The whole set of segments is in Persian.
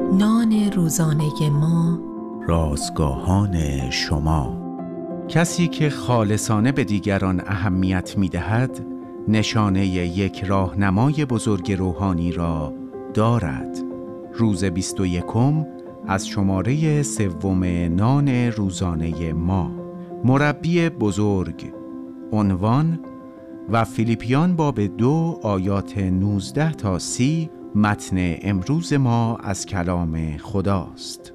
نان روزانه ما، رازگاهان شما. کسی که خالصانه به دیگران اهمیت می‌دهد، نشانه یک راهنمای بزرگ روحانی را دارد. روز 21 از شماره 3 نان روزانه ما. مربی بزرگ. عنوان: و فیلیپیان باب 2 آیات 19 تا 30. متن امروز ما از کلام خداست.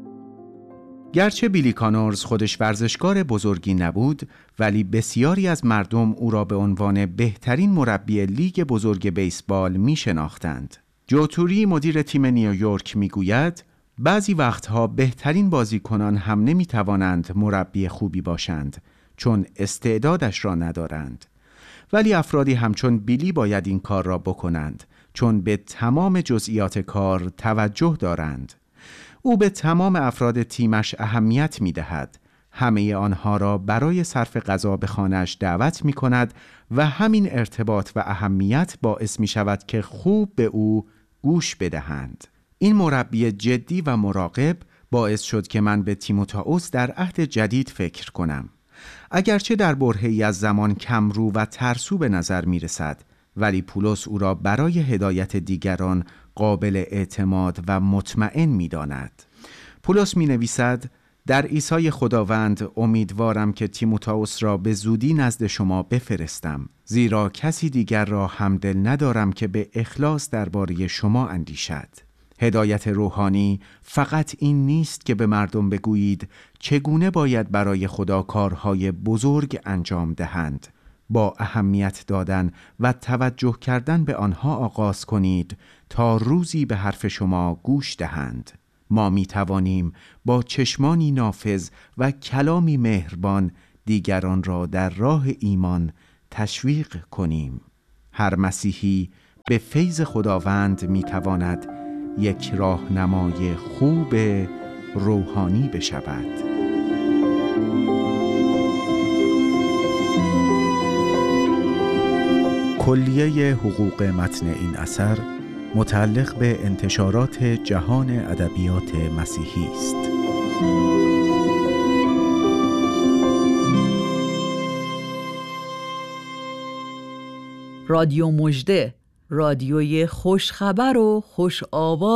گرچه بیلی کانورز خودش ورزشکار بزرگی نبود، ولی بسیاری از مردم او را به عنوان بهترین مربی لیگ بزرگ بیسبال می شناختند. جو توری مدیر تیم نیویورک می گوید بعضی وقتها بهترین بازیکنان هم نمی توانند مربی خوبی باشند چون استعدادش را ندارند. ولی افرادی همچون بیلی باید این کار را بکنند چون به تمام جزئیات کار توجه دارند. او به تمام افراد تیمش اهمیت می دهد. همه آنها را برای صرف غذا به خانه‌اش دعوت می کند و همین ارتباط و اهمیت باعث می شود که خوب به او گوش بدهند. این مربی جدی و مراقب باعث شد که من به تیموتائوس در عهد جدید فکر کنم. اگرچه در برهه‌ای از زمان کمرو و ترسو به نظر می رسد، ولی پولس او را برای هدایت دیگران قابل اعتماد و مطمئن می داند. پولس می نویسد در عیسی خداوند امیدوارم که تیموتائوس را به زودی نزد شما بفرستم، زیرا کسی دیگر را همدل ندارم که به اخلاص درباره شما اندیشد. هدایت روحانی فقط این نیست که به مردم بگویید چگونه باید برای خدا کارهای بزرگ انجام دهند. با اهمیت دادن و توجه کردن به آنها آغاز کنید تا روزی به حرف شما گوش دهند. ما می توانیم با چشمانی نافذ و کلامی مهربان دیگران را در راه ایمان تشویق کنیم. هر مسیحی به فیض خداوند می تواند یک راهنمای خوب روحانی بشود. کلیه حقوق متن این اثر متعلق به انتشارات جهان ادبیات مسیحی است. رادیو مژده، رادیوی خوشخبر و خوش آواز